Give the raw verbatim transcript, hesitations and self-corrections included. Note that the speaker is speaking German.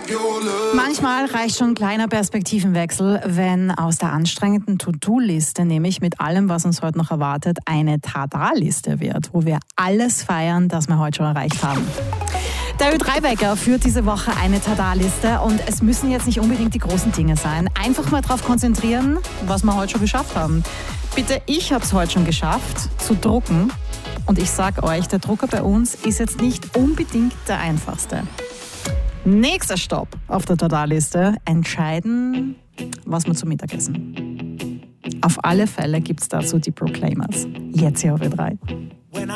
Manchmal reicht schon ein kleiner Perspektivenwechsel, wenn aus der anstrengenden To-Do-Liste, nämlich mit allem, was uns heute noch erwartet, eine Tada-Liste wird, wo wir alles feiern, das wir heute schon erreicht haben. Der Ö drei Wecker führt diese Woche eine Tada-Liste und es müssen jetzt nicht unbedingt die großen Dinge sein. Einfach mal darauf konzentrieren, was wir heute schon geschafft haben. Bitte, ich habe es heute schon geschafft, zu drucken. Und ich sag euch, der Drucker bei uns ist jetzt nicht unbedingt der einfachste. Nächster Stopp auf der Tada-Liste: entscheiden, was wir zum Mittagessen. Auf alle Fälle gibt es dazu die Proclaimers. Jetzt hier auf Ö drei.